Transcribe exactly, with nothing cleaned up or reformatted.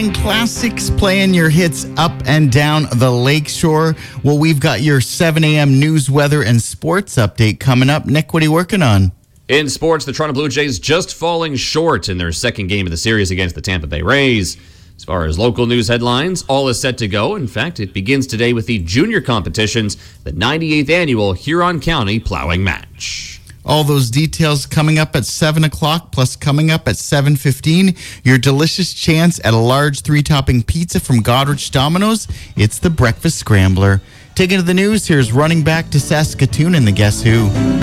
Morning classics, playing your hits up and down the lakeshore. Well, we've got your seven a.m. news, weather, and sports update coming up. Nick, what are you working on? In sports, the Toronto Blue Jays just falling short in their second game of the series against the Tampa Bay Rays. As far as local news headlines, all is set to go. In fact, it begins today with the junior competitions, the ninety-eighth annual Huron County Plowing Match. All those details coming up at seven o'clock, plus coming up at seven fifteen, your delicious chance at a large three-topping pizza from Goderich Domino's. It's the Breakfast Scrambler. Taking to the news, here's running back to Saskatoon and the Guess Who.